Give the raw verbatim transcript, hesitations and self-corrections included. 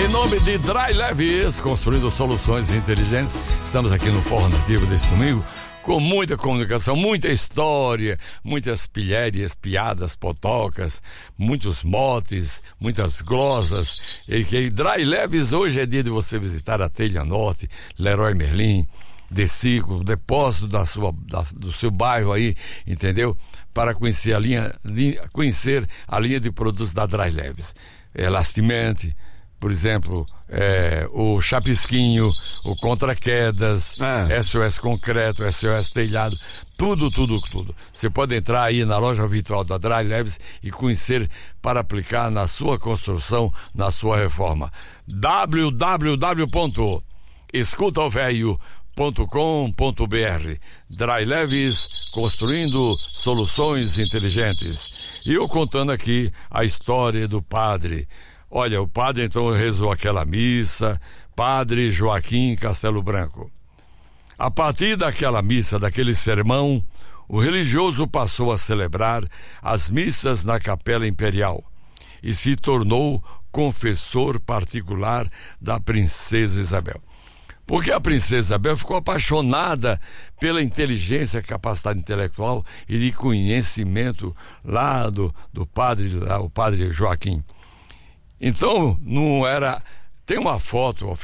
Em nome de Dry Leves, construindo soluções inteligentes, estamos aqui no Forró Nativo desse domingo, com muita comunicação, muita história, muitas pilhérias, piadas, potocas, muitos motes, muitas glosas. E que Dry Leves, hoje é dia de você visitar a Telha Norte, Leroy Merlin, Decico, depósito da sua, da, do seu bairro aí, entendeu? Para conhecer a linha, linha, conhecer a linha de produtos da Dry Leves. Elastimente, por exemplo, é, o chapisquinho, o contra-quedas, é. S O S concreto, S O S telhado, tudo, tudo, tudo. Você pode entrar aí na loja virtual da Dry Leves e conhecer para aplicar na sua construção, na sua reforma. w w w ponto escuta o velho ponto com ponto b r. Dry Leves, construindo soluções inteligentes. E eu contando aqui a história do padre. Olha, o padre então rezou aquela missa, Padre Joaquim Castelo Branco. A partir daquela missa, daquele sermão, o religioso passou a celebrar as missas na Capela Imperial e se tornou confessor particular da princesa Isabel. Porque a princesa Isabel ficou apaixonada pela inteligência, capacidade intelectual e de conhecimento lá do, do padre, lá, o padre Joaquim. Então, não era... Tem uma foto